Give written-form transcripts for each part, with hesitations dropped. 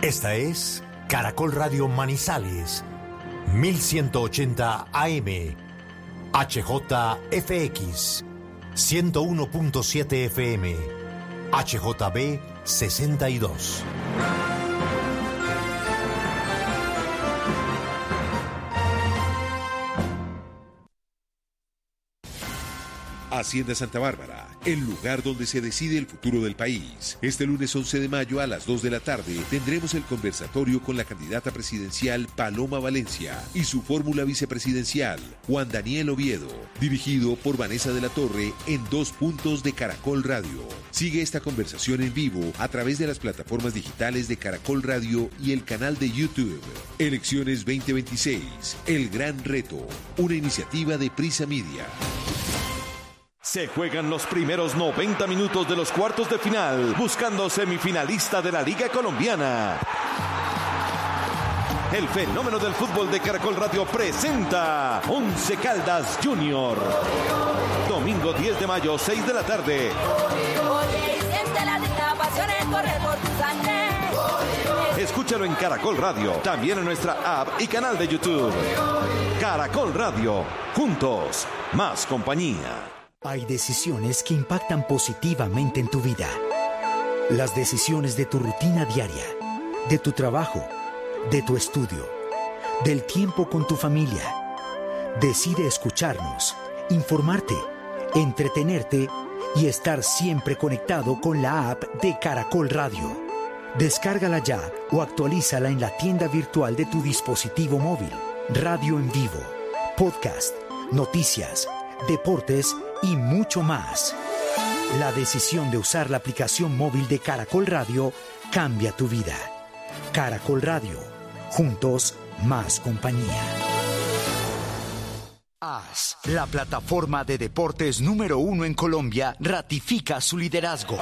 Esta es Caracol Radio Manizales, 1180 AM, HJFX, 101.7 FM, HJB 62. Hacienda Santa Bárbara, el lugar donde se decide el futuro del país. Este lunes 11 de mayo a las 2 de la tarde tendremos el conversatorio con la candidata presidencial Paloma Valencia y su fórmula vicepresidencial, Juan Daniel Oviedo, dirigido por Vanessa de la Torre en 2 puntos de Caracol Radio. Sigue esta conversación en vivo a través de las plataformas digitales de Caracol Radio y el canal de YouTube. Elecciones 2026, el gran reto, una iniciativa de Prisa Media. Se juegan los primeros 90 minutos de los cuartos de final, buscando semifinalista de la Liga Colombiana. El fenómeno del fútbol de Caracol Radio presenta Once Caldas Junior. Domingo 10 de mayo, 6 de la tarde. Escúchalo en Caracol Radio, también en nuestra app y canal de YouTube. Caracol Radio, juntos, más compañía. Hay decisiones que impactan positivamente en tu vida. Las decisiones de tu rutina diaria, de tu trabajo, de tu estudio, del tiempo con tu familia. Decide escucharnos, informarte, entretenerte y estar siempre conectado con la app de Caracol Radio. Descárgala ya o actualízala en la tienda virtual de tu dispositivo móvil. Radio en vivo, podcast, noticias, deportes y mucho más. La decisión de usar la aplicación móvil de Caracol Radio cambia tu vida. Caracol Radio, juntos, más compañía. AS, la plataforma de deportes número 1 en Colombia, ratifica su liderazgo.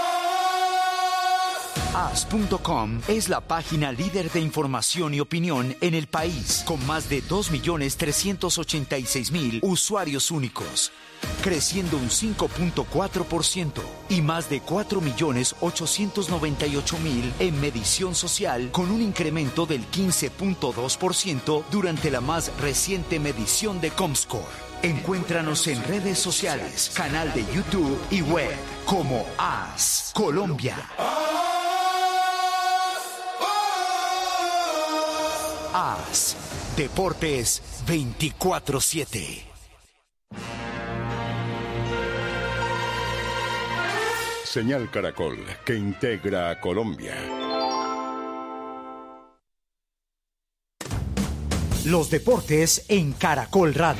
AS.com es la página líder de información y opinión en el país, con más de 2.386.000 usuarios únicos, creciendo un 5.4% y más de 4.898.000 en medición social, con un incremento del 15.2% durante la más reciente medición de Comscore. Encuéntranos en redes sociales, canal de YouTube y web como AS Colombia. AS, Deportes 24/7. Señal Caracol, que integra a Colombia. Los deportes en Caracol Radio.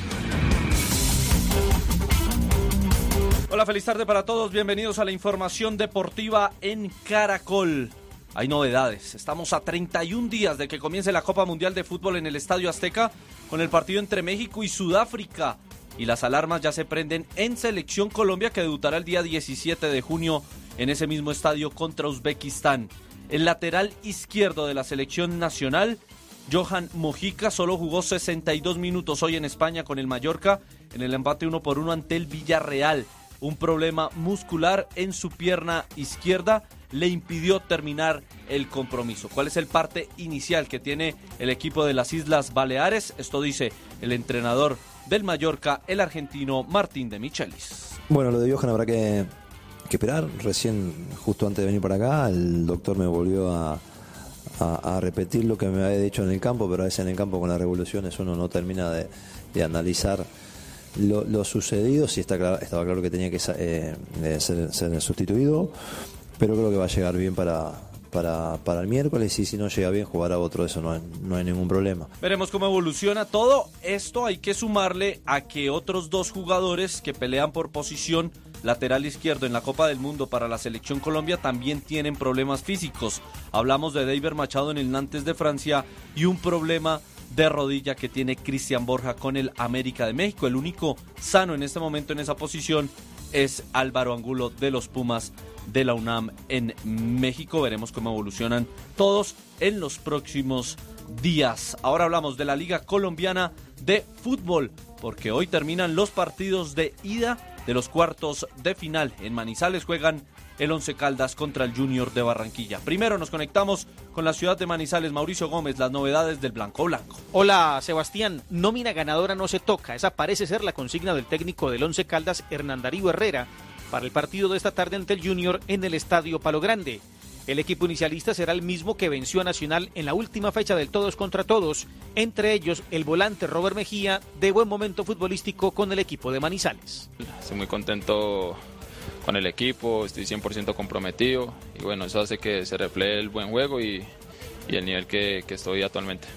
Hola, feliz tarde para todos. Bienvenidos a la información deportiva en Caracol. Hay novedades. Estamos a 31 días de que comience la Copa Mundial de Fútbol en el Estadio Azteca con el partido entre México y Sudáfrica. Y las alarmas ya se prenden en Selección Colombia, que debutará el día 17 de junio en ese mismo estadio contra Uzbekistán. El lateral izquierdo de la selección nacional, Johan Mojica, solo jugó 62 minutos hoy en España con el Mallorca en el empate 1-1 ante el Villarreal. Un problema muscular en su pierna izquierda le impidió terminar el compromiso. ¿Cuál es el parte inicial que tiene el equipo de las Islas Baleares? Esto dice el entrenador del Mallorca, el argentino Martín de Michelis. Bueno, lo de Johan habrá que esperar. Recién, justo antes de venir para acá, el doctor me volvió a repetir lo que me había dicho en el campo, pero a veces en el campo con las revoluciones uno no termina de analizar lo sucedido. Sí estaba claro que tenía que ser sustituido, pero creo que va a llegar bien para el miércoles, y si no llega bien jugará otro, eso no hay ningún problema. Veremos cómo evoluciona todo esto. Hay que sumarle a que otros 2 jugadores que pelean por posición lateral izquierdo en la Copa del Mundo para la Selección Colombia también tienen problemas físicos. Hablamos de David Machado en el Nantes de Francia y un problema de rodilla que tiene Cristian Borja con el América de México. El único sano en este momento en esa posición es Álvaro Angulo de los Pumas de la UNAM en México. Veremos cómo evolucionan todos en los próximos días. Ahora hablamos de la Liga Colombiana de Fútbol, porque hoy terminan los partidos de ida de los cuartos de final. En Manizales juegan el Once Caldas contra el Junior de Barranquilla. Primero nos conectamos con la ciudad de Manizales. Mauricio Gómez, las novedades del Blanco Blanco. Hola Sebastián, nómina ganadora no se toca, esa parece ser la consigna del técnico del Once Caldas, Hernán Darío Herrera, para el partido de esta tarde ante el Junior en el Estadio Palo Grande. El equipo inicialista será el mismo que venció a Nacional en la última fecha del todos contra todos, entre ellos el volante Robert Mejía, de buen momento futbolístico con el equipo de Manizales. Estoy muy contento con el equipo, estoy 100% comprometido y bueno, eso hace que se refleje el buen juego y el nivel que estoy actualmente.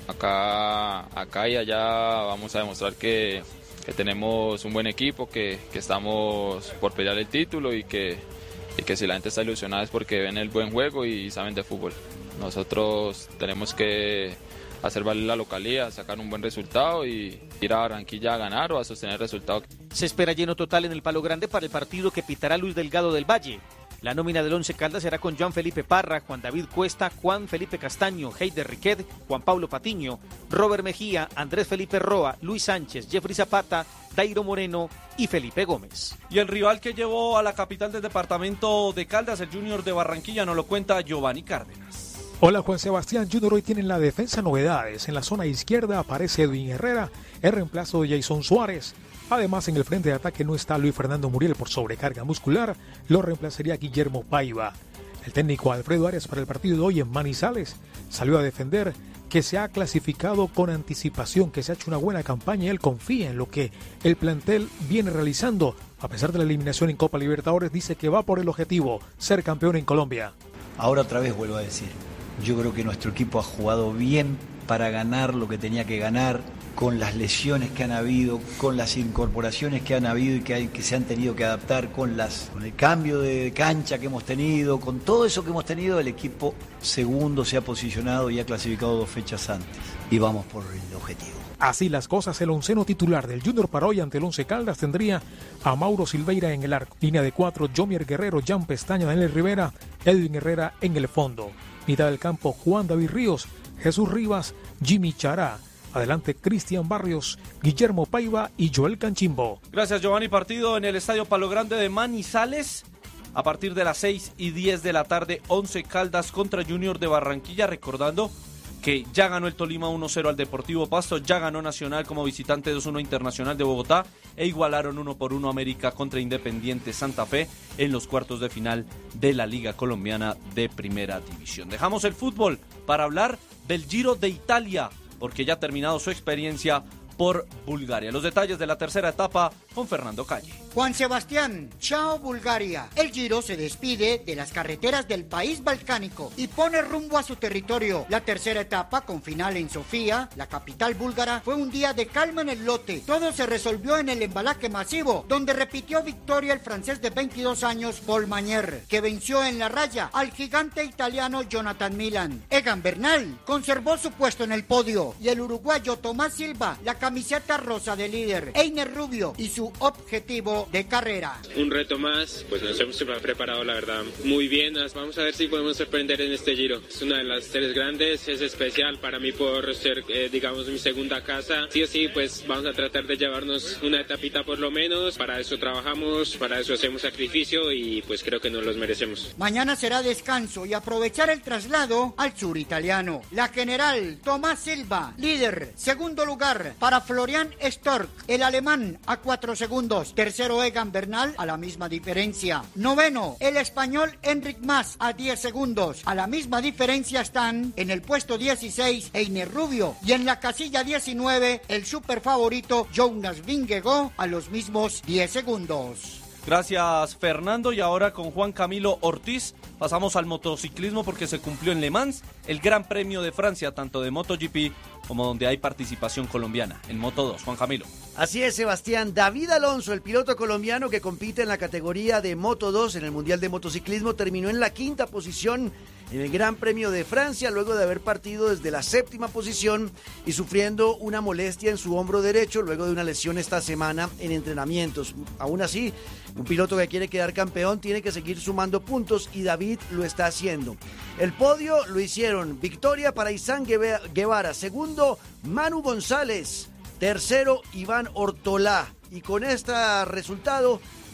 Acá y allá vamos a demostrar que tenemos un buen equipo, que estamos por pelear el título y que si la gente está ilusionada es porque ven el buen juego y saben de fútbol. Nosotros tenemos que hacer valer la localía, sacar un buen resultado y ir a Barranquilla a ganar o a sostener el resultado. Se espera lleno total en el Palo Grande para el partido que pitará Luis Delgado del Valle. La nómina del Once Caldas será con Juan Felipe Parra, Juan David Cuesta, Juan Felipe Castaño, Heider Riquet, Juan Pablo Patiño, Robert Mejía, Andrés Felipe Roa, Luis Sánchez, Jeffrey Zapata, Dairo Moreno y Felipe Gómez. Y el rival que llevó a la capital del departamento de Caldas, el Junior de Barranquilla, nos lo cuenta Giovanni Cárdenas. Hola Juan Sebastián, Junior hoy tiene en la defensa novedades. En la zona izquierda aparece Edwin Herrera, el reemplazo de Jason Suárez. Además, en el frente de ataque no está Luis Fernando Muriel por sobrecarga muscular, lo reemplazaría Guillermo Paiva. El técnico Alfredo Arias para el partido de hoy en Manizales salió a defender que se ha clasificado con anticipación, que se ha hecho una buena campaña y él confía en lo que el plantel viene realizando. A pesar de la eliminación en Copa Libertadores, dice que va por el objetivo, ser campeón en Colombia. Ahora otra vez vuelvo a decir, yo creo que nuestro equipo ha jugado bien para ganar lo que tenía que ganar, con las lesiones que han habido, con las incorporaciones que han habido y que se han tenido que adaptar, con el cambio de cancha que hemos tenido, con todo eso que hemos tenido, el equipo segundo se ha posicionado y ha clasificado 2 fechas antes. Y vamos por el objetivo. Así las cosas, el onceno titular del Junior para hoy ante el Once Caldas tendría a Mauro Silveira en el arco. Línea de 4, Jomier Guerrero, Jan Pestaña, Daniel Rivera, Edwin Herrera en el fondo. Mitad del campo, Juan David Ríos, Jesús Rivas, Jimmy Chará. Adelante Cristian Barrios, Guillermo Paiva y Joel Canchimbo. Gracias Giovanni. Partido en el Estadio Palo Grande de Manizales a partir de las 6:10 de la tarde. Once Caldas contra Junior de Barranquilla. Recordando que ya ganó el Tolima 1-0 al Deportivo Pasto, ya ganó Nacional como visitante 2-1 Internacional de Bogotá e igualaron 1-1 América contra Independiente Santa Fe en los cuartos de final de la Liga Colombiana de Primera División. Dejamos el fútbol para hablar del Giro de Italia, porque ya ha terminado su experiencia por Bulgaria. Los detalles de la tercera etapa con Fernando Calle. Juan Sebastián, chao Bulgaria. El Giro se despide de las carreteras del país balcánico y pone rumbo a su territorio. La tercera etapa, con final en Sofía, la capital búlgara, fue un día de calma en el lote. Todo se resolvió en el embalaje masivo, donde repitió victoria el francés de 22 años, Paul Magnier, que venció en la raya al gigante italiano Jonathan Milan. Egan Bernal conservó su puesto en el podio y el uruguayo Tomás Silva, la camiseta rosa de líder. Einer Rubio y su objetivo de carrera. Un reto más, pues nos hemos preparado la verdad muy bien. Vamos a ver si podemos sorprender en este Giro. Es una de las 3 grandes, es especial para mí por ser, digamos, mi segunda casa. Sí o sí, pues vamos a tratar de llevarnos una etapita por lo menos. Para eso trabajamos, para eso hacemos sacrificio y pues creo que nos los merecemos. Mañana será descanso y aprovechar el traslado al sur italiano. La general Tomás Silva, líder. Segundo lugar para Florian Stork, el alemán, a 4 segundos. Tercero Egan Bernal, a la misma diferencia. Noveno, el español Enric Mas, a 10 segundos. A la misma diferencia están en el puesto 16 Einer Rubio y en la casilla 19 el super favorito Jonas Vingegaard, a los mismos 10 segundos. Gracias Fernando, y ahora con Juan Camilo Ortiz pasamos al motociclismo porque se cumplió en Le Mans el Gran Premio de Francia, tanto de MotoGP como donde hay participación colombiana en Moto2. Juan Camilo. Así es, Sebastián. David Alonso, el piloto colombiano que compite en la categoría de Moto2 en el Mundial de Motociclismo, terminó en la 5ª posición en el Gran Premio de Francia, luego de haber partido desde la 7ª posición y sufriendo una molestia en su hombro derecho luego de una lesión esta semana en entrenamientos. Aún así, un piloto que quiere quedar campeón tiene que seguir sumando puntos y David lo está haciendo. El podio lo hicieron victoria para Izán Guevara, segundo Manu González, tercero Iván Ortolá, y con este resultado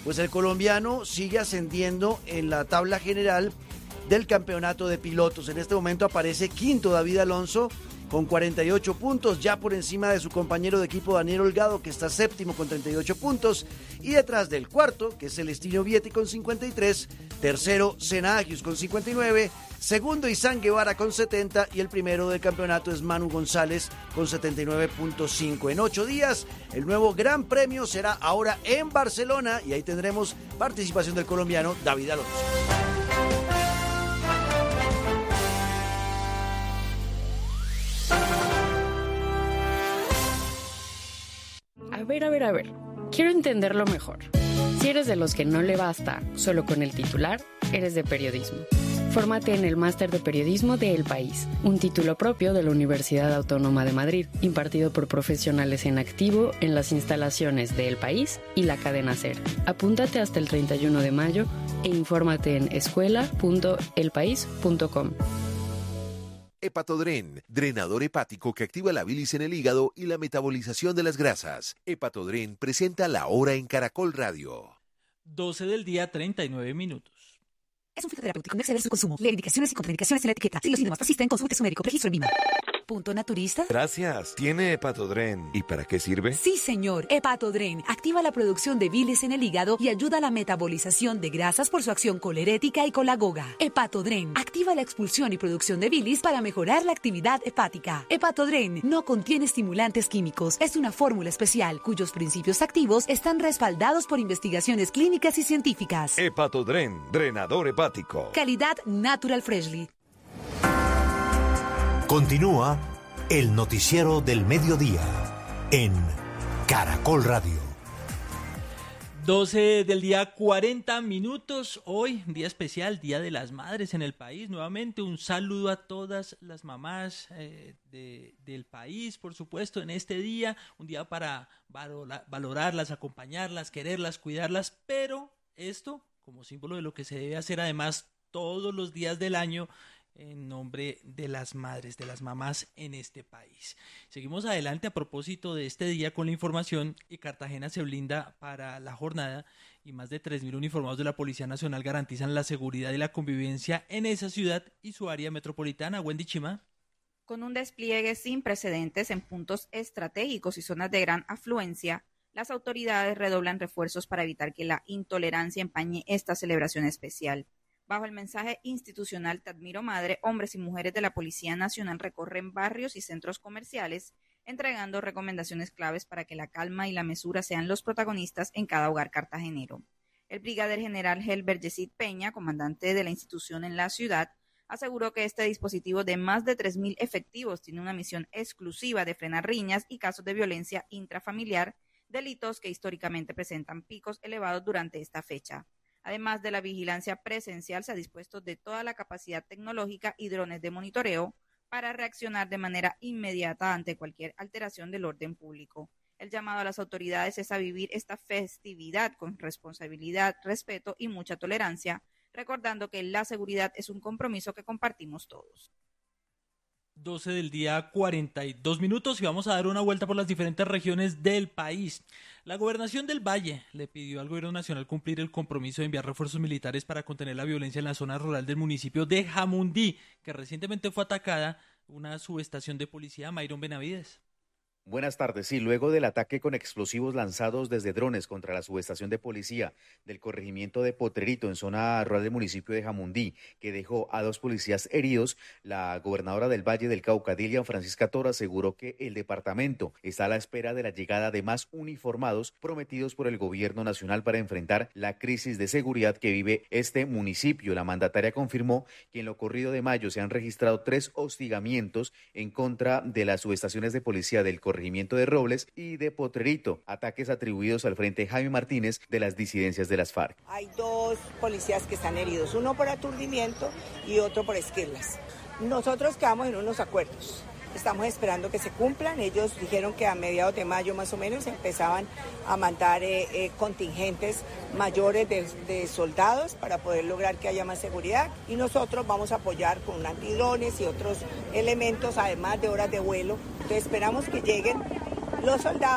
pues el colombiano sigue ascendiendo en la tabla general del campeonato de pilotos. En este momento aparece quinto David Alonso con 48 puntos, ya por encima de su compañero de equipo Daniel Holgado, que está séptimo con 38 puntos, y detrás del cuarto, que es Celestino Vietti con 53, tercero Sena Agius con 59, segundo Izan Guevara con 70, y el primero del campeonato es Manu González con 79.5. En 8 días, el nuevo Gran Premio será ahora en Barcelona, y ahí tendremos participación del colombiano David Alonso. A ver, quiero entenderlo mejor. Si eres de los que no le basta solo con el titular, eres de periodismo. Fórmate en el Máster de Periodismo de El País, un título propio de la Universidad Autónoma de Madrid, impartido por profesionales en activo en las instalaciones de El País y la cadena SER. Apúntate hasta el 31 de mayo e infórmate en escuela.elpaís.com. Hepatodren, drenador hepático que activa la bilis en el hígado y la metabolización de las grasas. Hepatodren presenta La Hora en Caracol Radio. 12 del día, 39 minutos. Es un fitoterapéutico, no exceder su consumo. Lee indicaciones y contraindicaciones en la etiqueta. Si los síntomas persisten, consulte a su médico. Registro en Lima. ¿Punto naturista? Gracias. ¿Tiene Hepatodren? ¿Y para qué sirve? Sí, señor. Hepatodren activa la producción de bilis en el hígado y ayuda a la metabolización de grasas por su acción colerética y colagoga. Hepatodren activa la expulsión y producción de bilis para mejorar la actividad hepática. Hepatodren no contiene estimulantes químicos. Es una fórmula especial cuyos principios activos están respaldados por investigaciones clínicas y científicas. Hepatodren, drenador hepático. Calidad Natural Freshly. Continúa el noticiero del mediodía en Caracol Radio. 12 del día, 40 minutos. Hoy, día especial, Día de las Madres en el país. Nuevamente, un saludo a todas las mamás del país, por supuesto, en este día. Un día para valorarlas, acompañarlas, quererlas, cuidarlas. Pero esto, como símbolo de lo que se debe hacer además todos los días del año, en nombre de las madres, de las mamás en este país. Seguimos adelante a propósito de este día con la información, y Cartagena se blinda para la jornada y más de 3.000 uniformados de la Policía Nacional garantizan la seguridad y la convivencia en esa ciudad y su área metropolitana. Wendy Chima. Con un despliegue sin precedentes en puntos estratégicos y zonas de gran afluencia, las autoridades redoblan refuerzos para evitar que la intolerancia empañe esta celebración especial. Bajo el mensaje institucional Te admiro madre, hombres y mujeres de la Policía Nacional recorren barrios y centros comerciales, entregando recomendaciones claves para que la calma y la mesura sean los protagonistas en cada hogar cartagenero. El brigadier general Helber Yesid Peña, comandante de la institución en la ciudad, aseguró que este dispositivo de más de 3.000 efectivos tiene una misión exclusiva de frenar riñas y casos de violencia intrafamiliar, delitos que históricamente presentan picos elevados durante esta fecha. Además de la vigilancia presencial, se ha dispuesto de toda la capacidad tecnológica y drones de monitoreo para reaccionar de manera inmediata ante cualquier alteración del orden público. El llamado a las autoridades es a vivir esta festividad con responsabilidad, respeto y mucha tolerancia, recordando que la seguridad es un compromiso que compartimos todos. 12 del día, 42 minutos, y vamos a dar una vuelta por las diferentes regiones del país. La Gobernación del Valle le pidió al Gobierno Nacional cumplir el compromiso de enviar refuerzos militares para contener la violencia en la zona rural del municipio de Jamundí, que recientemente fue atacada una subestación de policía. Mayron Benavides. Buenas tardes. Sí, luego del ataque con explosivos lanzados desde drones contra la subestación de policía del corregimiento de Potrerito en zona rural del municipio de Jamundí, que dejó a 2 policías heridos, la gobernadora del Valle del Cauca, Dilian Francisca Toro, aseguró que el departamento está a la espera de la llegada de más uniformados prometidos por el gobierno nacional para enfrentar la crisis de seguridad que vive este municipio. La mandataria confirmó que en lo corrido de mayo se han registrado 3 hostigamientos en contra de las subestaciones de policía del corregimiento de Robles y de Potrerito, ataques atribuidos al Frente Jaime Martínez de las disidencias de las FARC. Hay 2 policías que están heridos, uno por aturdimiento y otro por esquirlas. Nosotros quedamos en unos acuerdos. Estamos esperando que se cumplan. Ellos dijeron que a mediados de mayo más o menos empezaban a mandar contingentes mayores de soldados para poder lograr que haya más seguridad, y nosotros vamos a apoyar con antidrones y otros elementos, además de horas de vuelo. Entonces esperamos que lleguen los soldados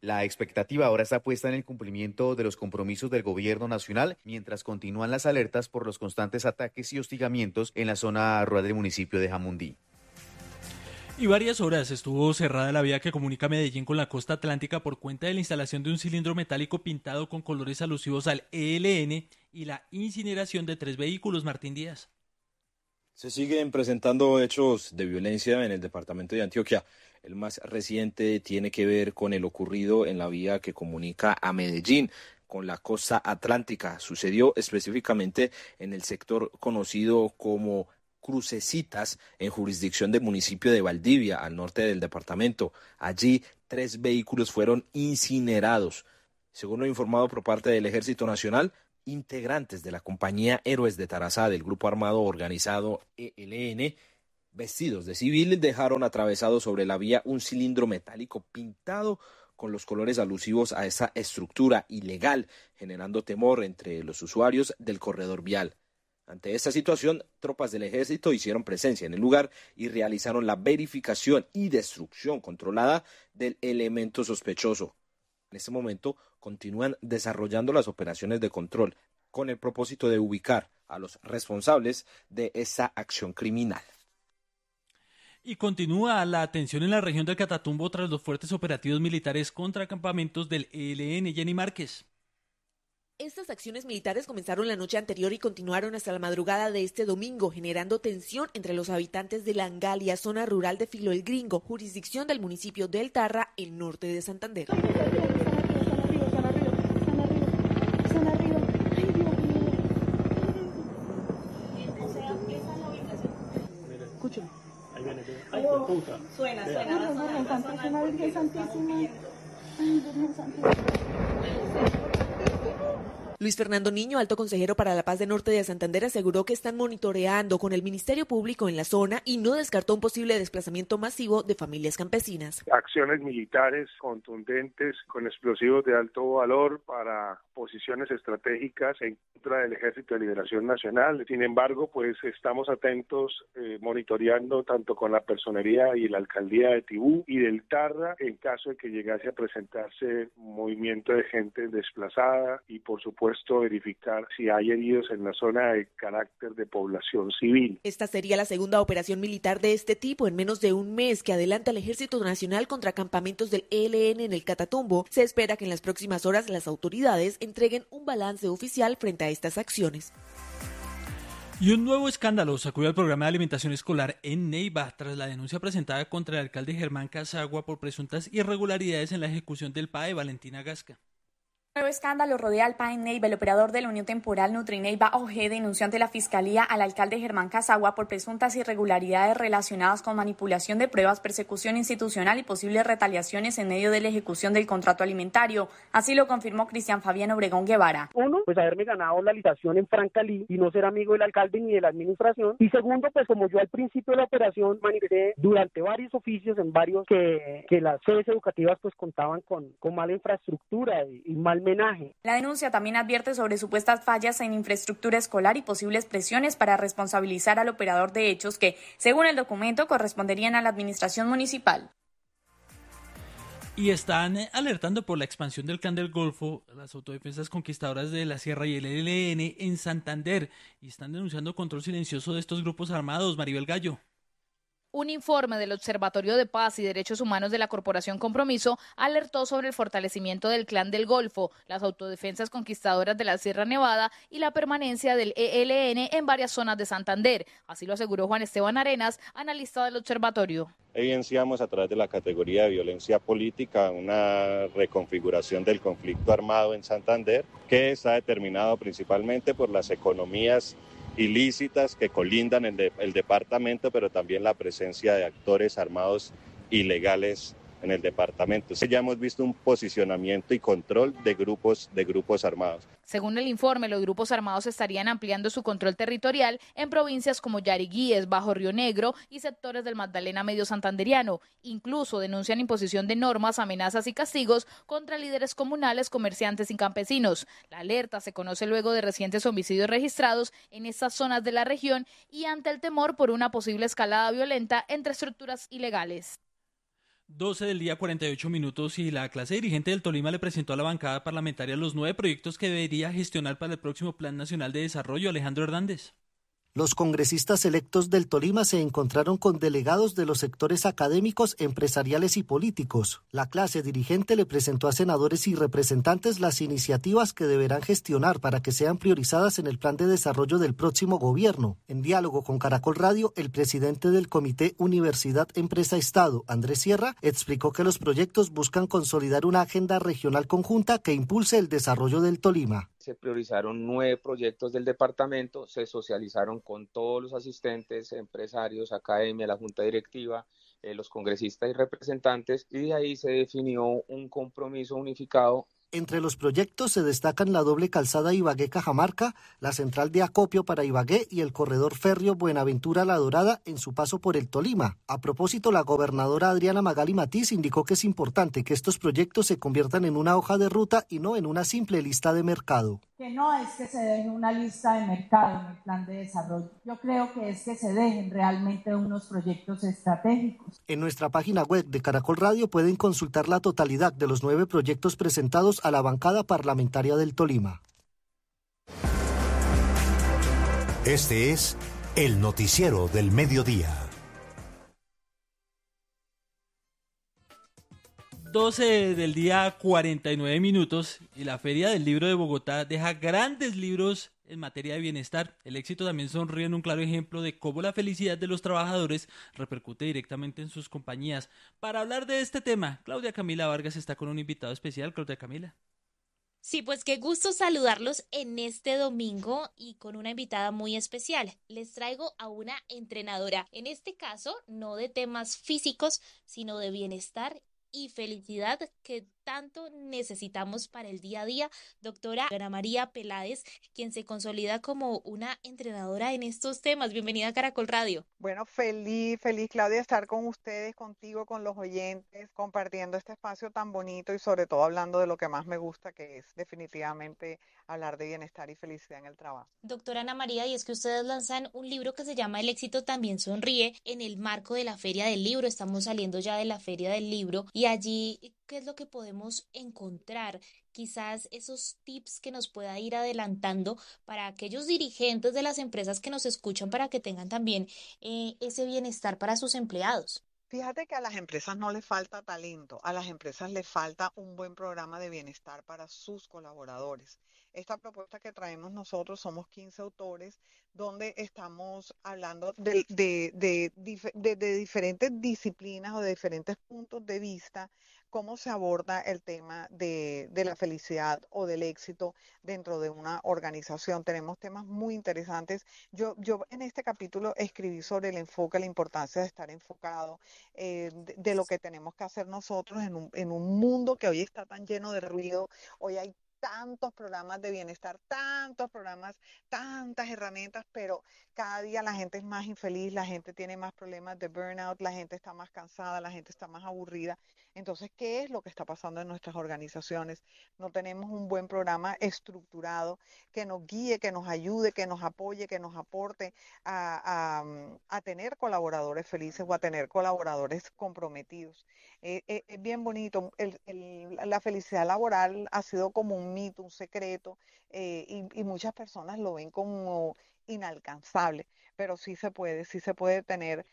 La expectativa ahora está puesta en el cumplimiento de los compromisos del gobierno nacional, mientras continúan las alertas por los constantes ataques y hostigamientos en la zona rural del municipio de Jamundí. Y varias horas estuvo cerrada la vía que comunica Medellín con la costa atlántica por cuenta de la instalación de un cilindro metálico pintado con colores alusivos al ELN y la incineración de 3 vehículos. Martín Díaz. Se siguen presentando hechos de violencia en el departamento de Antioquia. El más reciente tiene que ver con el ocurrido en la vía que comunica a Medellín con la costa atlántica. Sucedió específicamente en el sector conocido como Crucecitas, en jurisdicción del municipio de Valdivia, al norte del departamento. Allí 3 vehículos fueron incinerados. Según lo informado por parte del Ejército Nacional, integrantes de la compañía Héroes de Tarazá del grupo armado organizado ELN, vestidos de civil, dejaron atravesado sobre la vía un cilindro metálico pintado con los colores alusivos a esa estructura ilegal, generando temor entre los usuarios del corredor vial. Ante esta situación, tropas del ejército hicieron presencia en el lugar y realizaron la verificación y destrucción controlada del elemento sospechoso. En este momento continúan desarrollando las operaciones de control con el propósito de ubicar a los responsables de esta acción criminal. Y continúa la atención en la región del Catatumbo tras los fuertes operativos militares contra campamentos del ELN. Jenny Márquez. Estas acciones militares comenzaron la noche anterior y continuaron hasta la madrugada de este domingo, generando tensión entre los habitantes de La Angalia, zona rural de Filo el Gringo, jurisdicción del municipio del Tarra, el norte de Santander. Escuchen. Ahí viene. Ay, puta. Suena. Virgen Santísima. Ay, Virgen Santísima. Luis Fernando Niño, alto consejero para la paz de Norte de Santander, aseguró que están monitoreando con el Ministerio Público en la zona y no descartó un posible desplazamiento masivo de familias campesinas. Acciones militares contundentes con explosivos de alto valor para posiciones estratégicas en contra del Ejército de Liberación Nacional. Sin embargo, pues estamos atentos, monitoreando tanto con la personería y la alcaldía de Tibú y del Tarra en caso de que llegase a presentarse movimiento de gente desplazada y, por supuesto, verificar si hay heridos en la zona de carácter de población civil. Esta sería la segunda operación militar de este tipo en menos de un mes que adelanta el Ejército Nacional contra campamentos del ELN en el Catatumbo. Se espera que en las próximas horas las autoridades entreguen un balance oficial frente a estas acciones. Y un nuevo escándalo sacudió al programa de alimentación escolar en Neiva tras la denuncia presentada contra el alcalde Germán Casagua por presuntas irregularidades en la ejecución del PAE. Valentina Gasca. Nuevo escándalo rodea al PAE Neiva. El operador de la Unión Temporal Nutrineiva OG denunció ante la Fiscalía al alcalde Germán Casagua por presuntas irregularidades relacionadas con manipulación de pruebas, persecución institucional y posibles retaliaciones en medio de la ejecución del contrato alimentario. Así lo confirmó Cristian Fabián Obregón Guevara. Uno, pues haberme ganado la licitación en Francalí y no ser amigo del alcalde ni de la administración. Y segundo, pues como yo al principio de la operación manifesté durante varios oficios en varios que las sedes educativas pues contaban con mala infraestructura y mal menaje. La denuncia también advierte sobre supuestas fallas en infraestructura escolar y posibles presiones para responsabilizar al operador de hechos que, según el documento, corresponderían a la administración municipal. Y están alertando por la expansión del Clan del Golfo, las autodefensas conquistadoras de la Sierra y el ELN en Santander, y están denunciando control silencioso de estos grupos armados. Maribel Gallo. Un informe del Observatorio de Paz y Derechos Humanos de la Corporación Compromiso alertó sobre el fortalecimiento del Clan del Golfo, las autodefensas conquistadoras de la Sierra Nevada y la permanencia del ELN en varias zonas de Santander. Así lo aseguró Juan Esteban Arenas, analista del observatorio. Evidenciamos a través de la categoría de violencia política una reconfiguración del conflicto armado en Santander, que está determinado principalmente por las economías ilícitas que colindan el departamento, pero también la presencia de actores armados ilegales en el departamento. Ya hemos visto un posicionamiento y control de grupos armados. Según el informe, los grupos armados estarían ampliando su control territorial en provincias como Yariguíes, Bajo Río Negro y sectores del Magdalena Medio Santanderiano. Incluso denuncian imposición de normas, amenazas y castigos contra líderes comunales, comerciantes y campesinos. La alerta se conoce luego de recientes homicidios registrados en estas zonas de la región y ante el temor por una posible escalada violenta entre estructuras ilegales. 12 del día, 48 minutos, y la clase dirigente del Tolima le presentó a la bancada parlamentaria los 9 proyectos que debería gestionar para el próximo Plan Nacional de Desarrollo. Alejandro Hernández. Los congresistas electos del Tolima se encontraron con delegados de los sectores académicos, empresariales y políticos. La clase dirigente le presentó a senadores y representantes las iniciativas que deberán gestionar para que sean priorizadas en el plan de desarrollo del próximo gobierno. En diálogo con Caracol Radio, el presidente del Comité Universidad Empresa Estado, Andrés Sierra, explicó que los proyectos buscan consolidar una agenda regional conjunta que impulse el desarrollo del Tolima. Se priorizaron 9 proyectos del departamento, se socializaron con todos los asistentes, empresarios, academia, la junta directiva, los congresistas y representantes, y de ahí se definió un compromiso unificado. Entre los proyectos se destacan la doble calzada Ibagué-Cajamarca, la central de acopio para Ibagué y el corredor férreo Buenaventura-La Dorada en su paso por el Tolima. A propósito, la gobernadora Adriana Magali Matiz indicó que es importante que estos proyectos se conviertan en una hoja de ruta y no en una simple lista de mercado. Que no es que se deje una lista de mercado en el plan de desarrollo. Yo creo que es que se dejen realmente unos proyectos estratégicos. En nuestra página web de Caracol Radio pueden consultar la totalidad de los 9 proyectos presentados a la bancada parlamentaria del Tolima. Este es el noticiero del mediodía. 12 del día, 49 minutos, y la Feria del Libro de Bogotá deja grandes libros en materia de bienestar. El éxito también sonríe en un claro ejemplo de cómo la felicidad de los trabajadores repercute directamente en sus compañías. Para hablar de este tema, Claudia Camila Vargas está con un invitado especial. Claudia Camila. Sí, pues qué gusto saludarlos en este domingo y con una invitada muy especial. Les traigo a una entrenadora, en este caso no de temas físicos, sino de bienestar y felicidad que tanto necesitamos para el día a día, doctora Ana María Peláez, quien se consolida como una entrenadora en estos temas. Bienvenida a Caracol Radio. Bueno, feliz Claudia, estar con ustedes, contigo, con los oyentes, compartiendo este espacio tan bonito y sobre todo hablando de lo que más me gusta, que es definitivamente hablar de bienestar y felicidad en el trabajo. Doctora Ana María, y es que ustedes lanzan un libro que se llama El éxito también sonríe en el marco de la Feria del Libro. Estamos saliendo ya de la Feria del Libro y allí, ¿qué es lo que podemos encontrar? Quizás esos tips que nos pueda ir adelantando para aquellos dirigentes de las empresas que nos escuchan para que tengan también ese bienestar para sus empleados. Fíjate que a las empresas no les falta talento, a las empresas les falta un buen programa de bienestar para sus colaboradores. Esta propuesta que traemos nosotros, somos 15 autores, donde estamos hablando de diferentes disciplinas o de diferentes puntos de vista, cómo se aborda el tema de la felicidad o del éxito dentro de una organización. Tenemos temas muy interesantes. Yo en este capítulo escribí sobre el enfoque, la importancia de estar enfocado, de lo que tenemos que hacer nosotros en un mundo que hoy está tan lleno de ruido. Hoy hay tantos programas de bienestar, tantos programas, tantas herramientas, pero cada día la gente es más infeliz, la gente tiene más problemas de burnout, la gente está más cansada, la gente está más aburrida. Entonces, ¿qué es lo que está pasando en nuestras organizaciones? No tenemos un buen programa estructurado que nos guíe, que nos ayude, que nos apoye, que nos aporte a tener colaboradores felices o a tener colaboradores comprometidos. Es bien bonito. La felicidad laboral ha sido como un mito, un secreto, y muchas personas lo ven como inalcanzable, pero sí se puede tener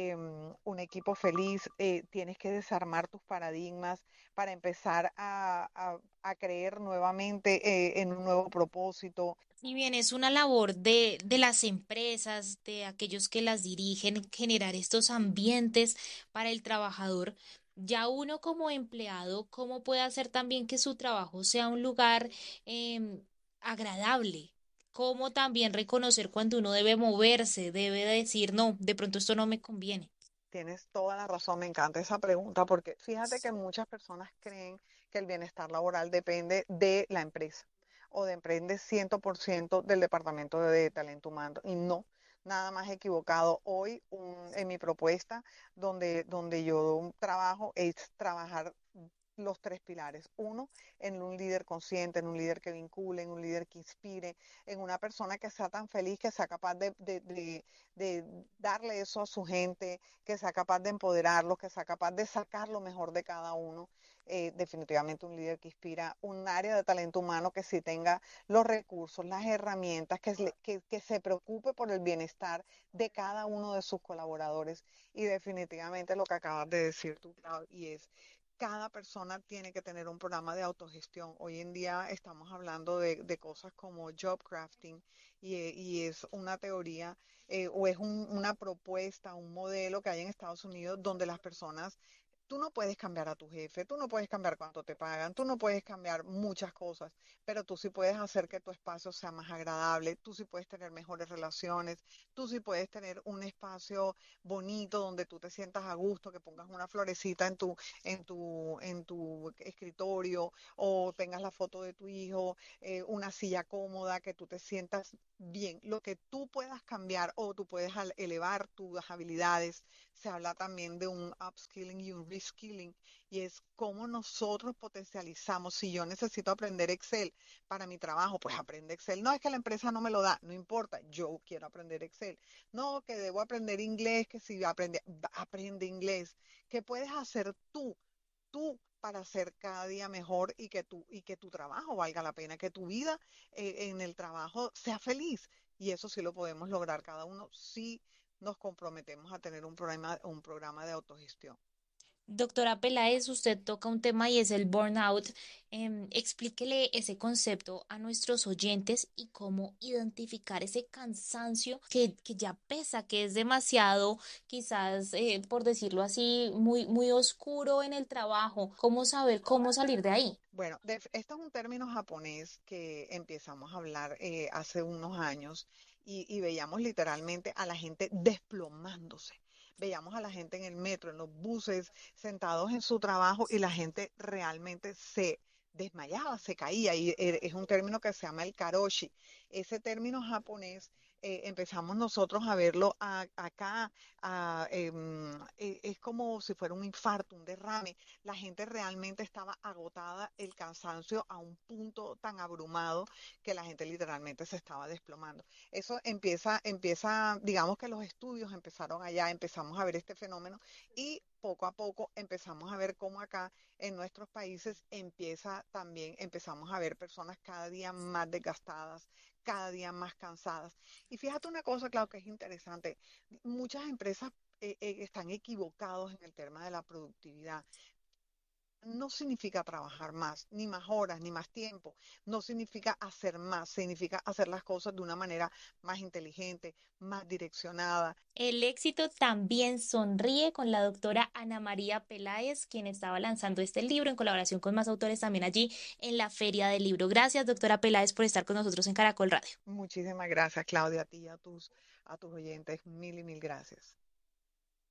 un equipo feliz. Tienes que desarmar tus paradigmas para empezar a creer nuevamente en un nuevo propósito. Si bien es una labor de las empresas, de aquellos que las dirigen, generar estos ambientes para el trabajador, ya uno como empleado, ¿cómo puede hacer también que su trabajo sea un lugar agradable? ¿Cómo también reconocer cuando uno debe moverse, debe decir, no, de pronto esto no me conviene? Tienes toda la razón, me encanta esa pregunta, porque fíjate que muchas personas creen que el bienestar laboral depende de la empresa o depende 100% del departamento de talento humano, y no. Nada más equivocado. Hoy en mi propuesta donde yo trabajo es trabajar los tres pilares. Uno, en un líder consciente, en un líder que vincule, en un líder que inspire, en una persona que sea tan feliz, que sea capaz de darle eso a su gente, que sea capaz de empoderarlos, que sea capaz de sacar lo mejor de cada uno. Definitivamente un líder que inspira, un área de talento humano que sí tenga los recursos, las herramientas, que se preocupe por el bienestar de cada uno de sus colaboradores. Y definitivamente lo que acabas de decir tú, Clau, y es cada persona tiene que tener un programa de autogestión. Hoy en día estamos hablando de cosas como job crafting y es una teoría o es una propuesta, un modelo que hay en Estados Unidos donde las personas, tú no puedes cambiar a tu jefe, tú no puedes cambiar cuánto te pagan, tú no puedes cambiar muchas cosas, pero tú sí puedes hacer que tu espacio sea más agradable, tú sí puedes tener mejores relaciones, tú sí puedes tener un espacio bonito donde tú te sientas a gusto, que pongas una florecita en tu escritorio o tengas la foto de tu hijo, una silla cómoda, que tú te sientas bien. Lo que tú puedas cambiar o tú puedes elevar tus habilidades. Se habla también de un upskilling y un reskilling, y es cómo nosotros potencializamos. Si yo necesito aprender Excel para mi trabajo, pues aprende Excel. No es que la empresa no me lo da, no importa, yo quiero aprender Excel. No, que debo aprender inglés, que si aprende inglés. ¿Qué puedes hacer tú para ser cada día mejor y que tu trabajo valga la pena, que tu vida en el trabajo sea feliz? Y eso sí lo podemos lograr cada uno si nos comprometemos a tener un programa de autogestión. Doctora Peláez, usted toca un tema y es el burnout. Explíquele ese concepto a nuestros oyentes y cómo identificar ese cansancio que ya pesa, que es demasiado, quizás, por decirlo así, muy, muy oscuro en el trabajo. ¿Cómo saber cómo salir de ahí? Bueno, esto es un término japonés que empezamos a hablar hace unos años y veíamos literalmente a la gente desplomándose. Veíamos a la gente en el metro, en los buses, sentados en su trabajo y la gente realmente se desmayaba, se caía. Y es un término que se llama el karoshi. Ese término japonés empezamos nosotros a verlo acá. Es como si fuera un infarto, un derrame. La gente realmente estaba agotada, el cansancio a un punto tan abrumado que la gente literalmente se estaba desplomando. Eso empieza, digamos que los estudios empezaron allá, empezamos a ver este fenómeno y poco a poco empezamos a ver cómo acá en nuestros países empezamos a ver personas cada día más desgastadas, cada día más cansadas. Y fíjate una cosa, Clau, que es interesante. Muchas empresas están equivocados en el tema de la productividad. No significa trabajar más, ni más horas, ni más tiempo. No significa hacer más, significa hacer las cosas de una manera más inteligente, más direccionada. El éxito también sonríe con la doctora Ana María Peláez, quien estaba lanzando este libro en colaboración con más autores también allí en la Feria del Libro. Gracias, doctora Peláez, por estar con nosotros en Caracol Radio. Muchísimas gracias, Claudia, a ti y a tus oyentes. Mil y mil gracias.